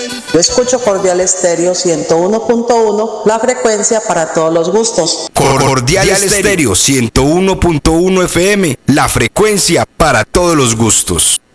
Yo escucho Cordial Estéreo 101.1, la frecuencia para todos los gustos. Cordial Estéreo 101.1 FM, la frecuencia para todos los gustos.